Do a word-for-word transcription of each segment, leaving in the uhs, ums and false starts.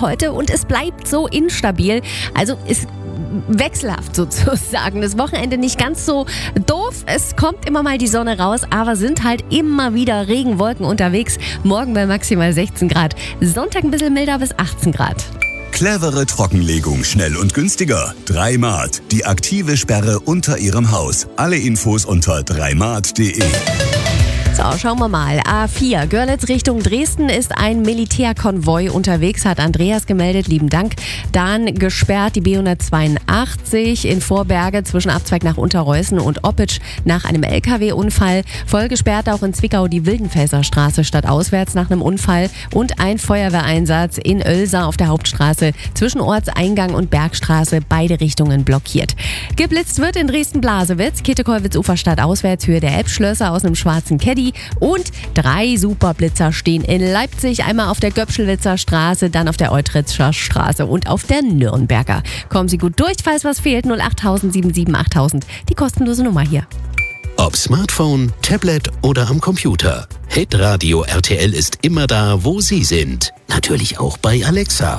regnet heute und es bleibt so instabil. Also ist wechselhaft sozusagen. Das Wochenende nicht ganz so doof. Es kommt immer mal die Sonne raus, aber sind halt immer wieder Regenwolken unterwegs. Morgen bei maximal sechzehn Grad. Sonntag ein bisschen milder bis achtzehn Grad. Clevere Trockenlegung, schnell und günstiger. Dreimat, die aktive Sperre unter Ihrem Haus. Alle Infos unter dreimat punkt de. So, schauen wir mal. A vier, Görlitz Richtung Dresden ist ein Militärkonvoi unterwegs, hat Andreas gemeldet, lieben Dank. Dann gesperrt die B hundertzweiundachtzig in Vorberge zwischen Abzweig nach Unterreußen und Oppitsch nach einem L K W-Unfall. Voll gesperrt auch in Zwickau die Wildenfelser Straße stadtauswärts nach einem Unfall und ein Feuerwehreinsatz in Oelsa auf der Hauptstraße zwischen Ortseingang und Bergstraße, beide Richtungen blockiert. Geblitzt wird in Dresden-Blasewitz, Käthe-Kollwitz-Uferstadt auswärts, Höhe der Elbschlösser aus einem schwarzen Caddy. Und drei Superblitzer stehen in Leipzig, einmal auf der Göpschelwitzer Straße, dann auf der Eutritzscher Straße und auf der Nürnberger. Kommen Sie gut durch, falls was fehlt, null acht sieben sieben achttausend, die kostenlose Nummer hier. Ob Smartphone, Tablet oder am Computer. Hitradio R T L ist immer da, wo Sie sind. Natürlich auch bei Alexa.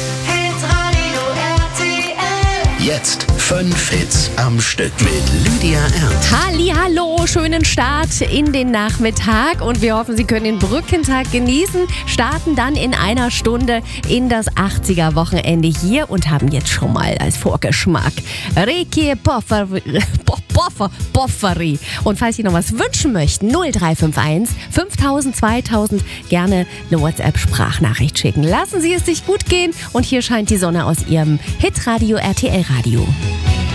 Jetzt fünf Hits am Stück mit Lydia Ernst. Hallihallo, schönen Start in den Nachmittag und wir hoffen, Sie können den Brückentag genießen. Starten dann in einer Stunde in das achtziger-Wochenende hier und haben jetzt schon mal als Vorgeschmack Reiki Pofferi. Pofferi. Und falls Sie noch was wünschen möchten, null drei fünf eins fünftausend zweitausend, gerne eine WhatsApp-Sprachnachricht schicken. Lassen Sie es sich gut gehen und hier scheint die Sonne aus Ihrem Hitradio R T L Radio.